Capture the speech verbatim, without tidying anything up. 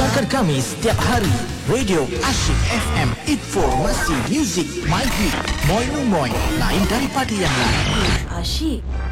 Dengarkan kami setiap hari. Radio Asyik F M. Informasi muzik, my hit, moi moi moi. Lain daripada yang lain. Asyik.